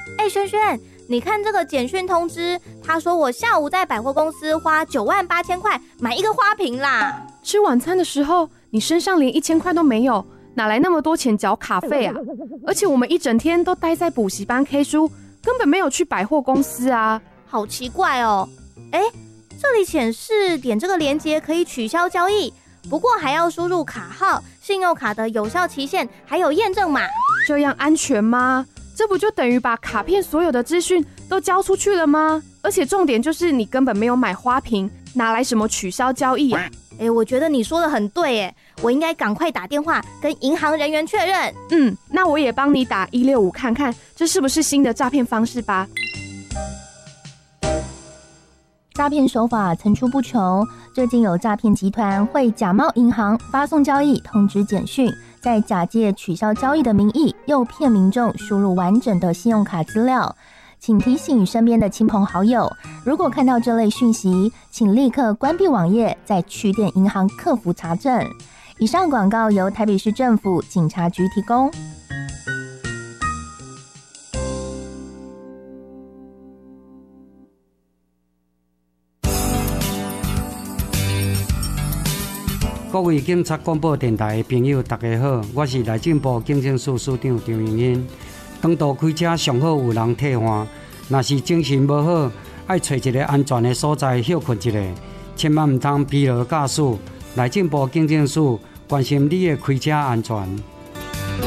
轩轩，你看这个简讯通知，他说我下午在百货公司花98000块买一个花瓶啦。 吃晚餐的时候，你身上连1000块都没有，哪来那么多钱缴卡费啊？而且我们一整天都待在补习班 K 书，根本没有去百货公司啊。 好奇怪哦。这里显示点这个连结可以取消交易，不过还要输入卡号、信用卡的有效期限，还有验证码。 这样安全吗？这不就等于把卡片所有的资讯都交出去了吗？而且重点就是你根本没有买花瓶，哪来什么取消交易啊？ 我觉得你说的很对耶，我应该赶快打电话跟银行人员确认。 那我也帮你打165看看，这是不是新的诈骗方式吧？ 诈骗手法层出不穷，最近有诈骗集团会假冒银行发送交易通知简讯，再假借取消交易的名义，诱骗民众输入完整的信用卡资料。请提醒身边的亲朋好友，如果看到这类讯息，请立刻关闭网页，再去电银行客服查证。以上广告由台北市政府警察局提供。 各位警察广播电台的朋友，大家好，我是内政部警政署署长张荣英。长途开车上好有人替换，若是精神无好，爱找一个安全的所在休困一下，千万唔通疲劳驾驶。内政部警政署关心你的开车安全。